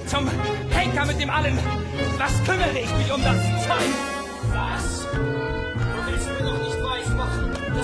Zum Henker mit dem Allen. Was kümmere ich mich um das Zeug? Was?